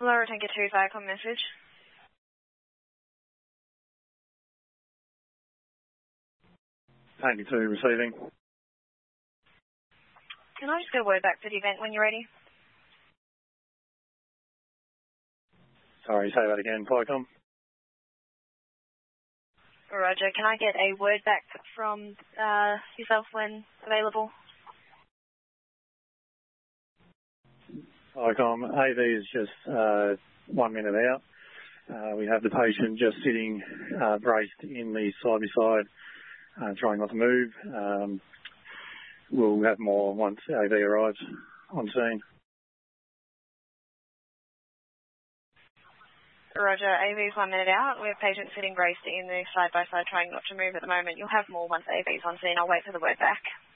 Laura Tanker 2, Viacom message. Tanker 2 receiving. Can I just get a word back for the event when you're ready? Sorry, say that again, Viacom. Roger. Can I get a word back from yourself when available? Viacom, AV is just 1 minute out. We have the patient just sitting braced in the side-by-side, trying not to move. We'll have more once AV arrives on scene. Roger, AV is 1 minute out. We have patients sitting braced in the side-by-side trying not to move at the moment. You'll have more once AV is on scene. I'll wait for the word back.